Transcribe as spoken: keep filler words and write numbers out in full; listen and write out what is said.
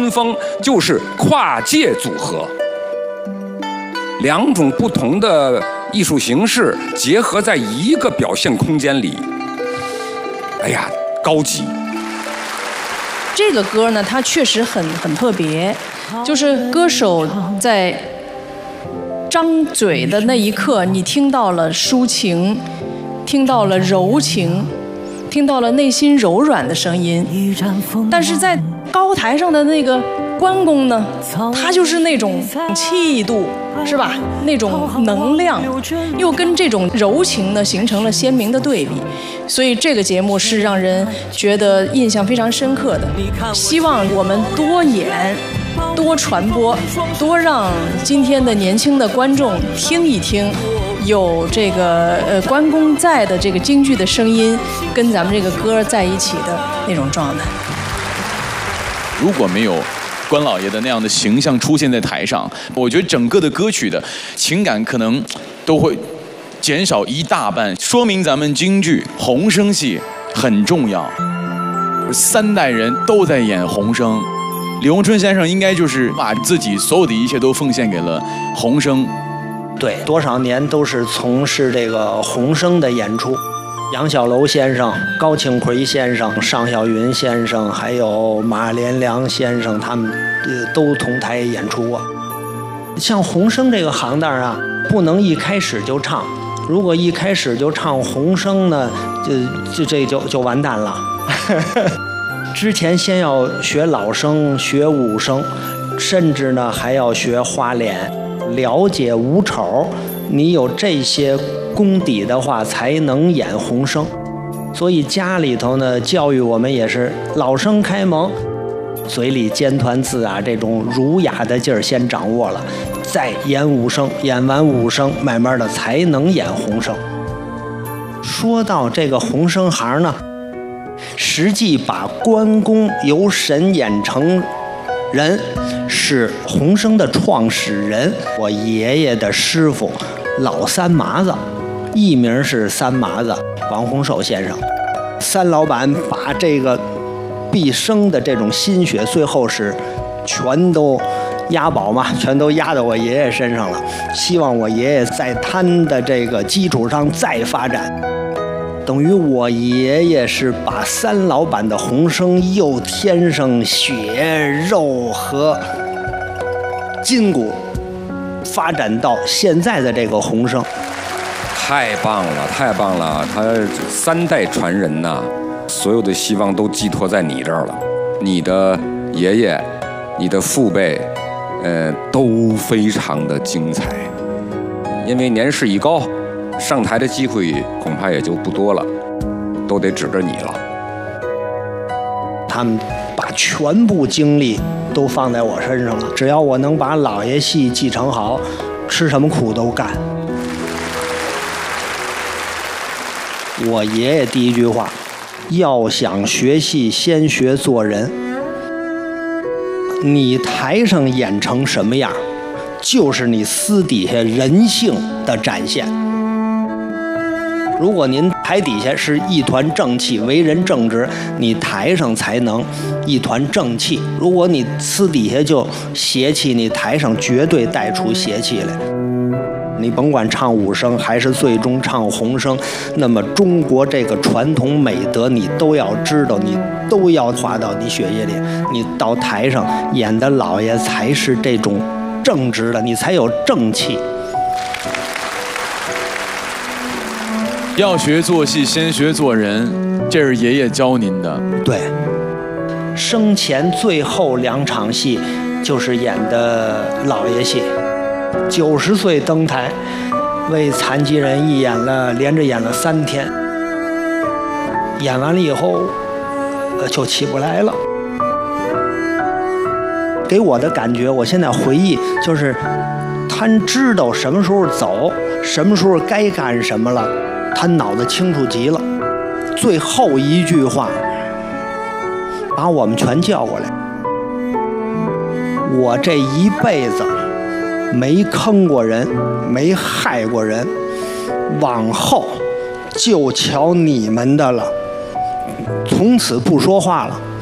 新风，就是跨界组合。两种不同的艺术形式结合在一个表现空间里，哎呀，高级。 这个歌呢，它确实很很特别，就是歌手在张嘴的那一刻，你听到了抒情，听到了柔情，听到了内心柔软的声音，但是在高台上的那个关公呢，他就是那种气度，是吧？那种能量，又跟这种柔情呢形成了鲜明的对比，所以这个节目是让人觉得印象非常深刻的。希望我们多演、多传播、多让今天的年轻的观众听一听。有这个呃关公在的这个京剧的声音，跟咱们这个歌在一起的那种状态。 如果没有关老爷的那样的形象出现在台上，我觉得整个的歌曲的情感可能都会减少一大半，说明咱们京剧红生戏很重要。三代人都在演红生，李洪春先生应该就是把自己所有的一切都奉献给了红生。 对，多少年都是从事这个红生的演出。杨小楼先生、高庆奎先生、尚小云先生，还有马连良先生，他们呃都同台演出过。像红生这个行当啊，不能一开始就唱，如果一开始就唱红生呢，就就这就就完蛋了。之前先要学老生、学武生，甚至呢还要学花脸。了解武丑，你有这些功底的话，才能演红生。所以家里头呢，教育我们也是老生开蒙，嘴里尖团字啊，这种儒雅的劲儿先掌握了，再演武生，演完武生，慢慢的才能演红生。说到这个红生行呢，实际把关公由神演成人，是红生的创始人，我爷爷的师傅老三麻子，艺名是三麻子王洪寿先生。三老板把这个毕生的这种心血，最后是全都押宝嘛，全都压到我爷爷身上了。希望我爷爷在他的这个基础上再发展。等于我爷爷是把三老板的红生又添上血肉和筋骨，发展到现在的这个红生。 太棒了，太棒了！他三代传人呐，所有的希望都寄托在你这儿了。你的爷爷、你的父辈，呃，都非常的精彩。因为年事已高，上台的机会恐怕也就不多了，都得指着你了。 他们把全部精力都放在我身上了，只要我能把老爷戏继承好，吃什么苦都干。我爷爷第一句话，要想学戏，先学做人。你台上演成什么样，就是你私底下人性的展现。如果您台底下是一团正气，为人正直，你台上才能一团正气。如果你私底下就邪气，你台上绝对带出邪气来。你甭管唱武生还是最终唱红生，那么中国这个传统美德你都要知道，你都要化到你血液里。你到台上演的老爷才是这种正直的，你才有正气。 要学做戏，先学做人，这是爷爷教您的。 对，生前最后两场戏就是演的老爷戏。九十岁登台，为残疾人一演了，连着演了三天。演完了以后，呃，就起不来了。给我的感觉，我现在回忆就是，他知道什么时候走，什么时候该干什么了，他脑子清楚极了。最后一句话，把我们全叫过来。我这一辈子没坑过人，没害过人，往后就瞧你们的了。从此不说话了。